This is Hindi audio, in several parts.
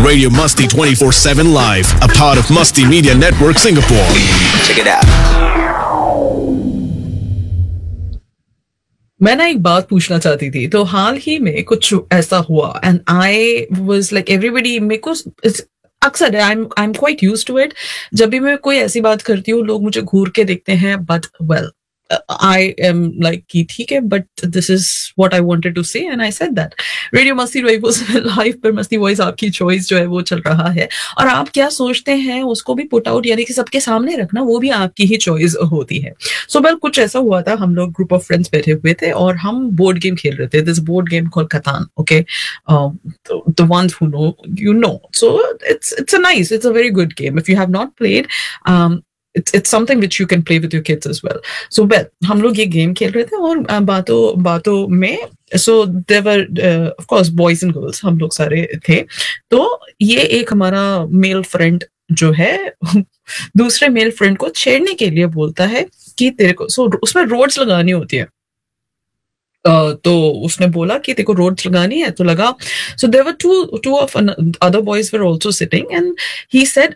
Radio Musty 24/7 Live, a part of Musty Media Network Singapore. Check it out. मैं ना एक बात पूछना चाहती थी, तो हाल ही में कुछ ऐसा हुआ and I was like everybody मेरे को अक्सर I am quite used to it. जब भी मैं कोई ऐसी बात करती हूँ लोग मुझे घूर के देखते हैं, but well I am like कि ठीक है, but this is what I wanted to से and I said that. Radio मस्ती लाइव पर मस्ती वॉइस आपकी चॉइस जो है वो चल रहा है, और आप क्या सोचते हैं उसको भी पुट आउट यानी कि सबके सामने रखना, वो भी आपकी ही चॉइस होती है। सो वेल कुछ ऐसा हुआ था, हम लोग ग्रुप ऑफ फ्रेंड्स बैठे हुए थे और हम बोर्ड गेम खेल रहे थे। This board game called कतान, okay, the ones who know you know. So it's a nice, it's a very good game if you have not played. It's something which you can play with your kids as well. So well, हम लोग ये गेम खेल रहे थे और बातों में so there were of course boys and girls, हम लोग सारे थे। तो ये एक हमारा मेल फ्रेंड जो है दूसरे मेल फ्रेंड को छेड़ने के लिए बोलता है कि तेरे को उसमें रोड्स लगानी होती है। तो उसने बोला कि तेरे को रोड्स लगानी है तो लगा। So there were two of other boys were also sitting and he said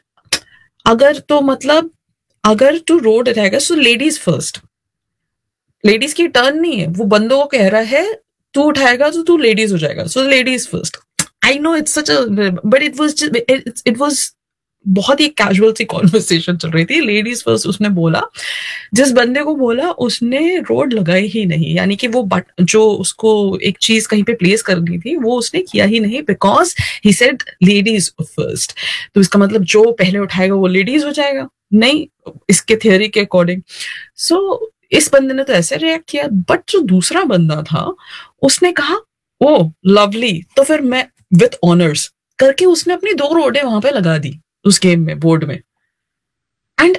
अगर तू रोड रहेगा सो लेडीज फर्स्ट। लेडीज की टर्न नहीं है, वो बंदों को कह रहा है तू उठाएगा तो तू लेडीज हो जाएगा, so ladies first. I know it's such a but it was बहुत ही कैजुअल सी कॉन्वर्सेशन चल रही थी। लेडीज फर्स्ट उसने बोला, जिस बंदे को बोला उसने रोड लगाई ही नहीं, यानी कि वो जो उसको एक चीज कहीं पे प्लेस करनी थी वो उसने किया ही नहीं, because he said ladies first. तो इसका मतलब जो पहले उठाएगा वो लेडीज हो जाएगा, नहीं इसके थियोरी के अकॉर्डिंग। सो इस बंदे ने तो ऐसे रिएक्ट किया, बट जो दूसरा बंदा था उसने कहा ओ लवली, तो फिर मैं विथ ऑनर्स करके उसने अपनी 2 रोडें वहां पे लगा दी उस गेम में, बोर्ड में। एंड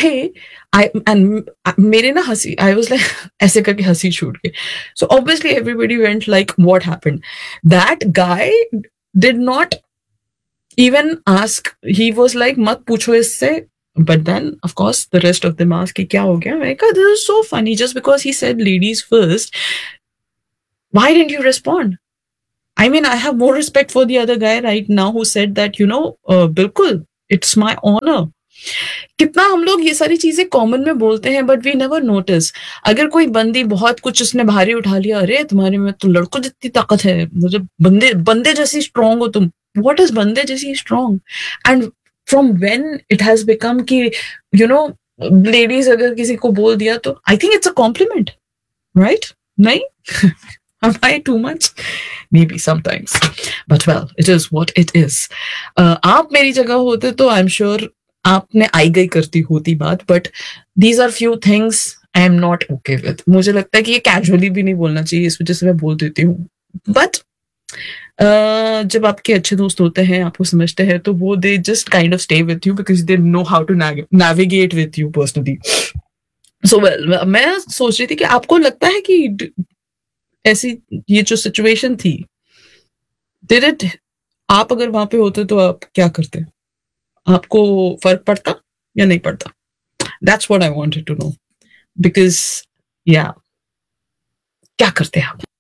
मेरे ना हंसी, आई वाज लाइक ऐसे करके हंसी छूट गई। So obviously everybody went like what happened. That guy did not even ask, he was like मत पूछो इससे। But then of course the rest of the mask कि क्या हो गया। मैंने कहा this is so funny, just because he said ladies first, why didn't you respond? I mean, I have more respect for the other guy right now who said that, बिल्कुल, it's my honor. कितना हम लोग ये सारी चीजें कॉमन में बोलते हैं, बट वी नेवर नोटिस। अगर कोई बंदी बहुत कुछ उसने भारी उठा लिया, अरे तुम्हारे में तो लड़कों जितनी ताकत है, मुझे बंदे जैसी स्ट्रॉन्ग हो तुम। व्हाट इज बंदे जैसी strong? And from when it has become कि लेडीज अगर किसी को बोल दिया तो I think it's a compliment, right? नहीं? Am I too much? Maybe sometimes. But well, it is what it is. आप मेरी जगह होते तो I'm sure आपने आई गई करती होती बात, but these are few things I am not okay with. मुझे लगता है कि ये कैजुअली भी नहीं बोलना चाहिए, इस वजह से मैं बोल देती हूँ। But जब आपके अच्छे दोस्त होते हैं, आपको समझते हैं, तो वो they just kind of stay with you because they know how to navigate with you personally. So well, मैं सोच रही थी कि आपको लगता है कि ऐसी ये जो सिचुएशन थी, डिड इट, आप अगर वहां पे होते तो आप क्या करते? आपको फर्क पड़ता या नहीं पड़ता? That's what I wanted to know, because या क्या करते आप?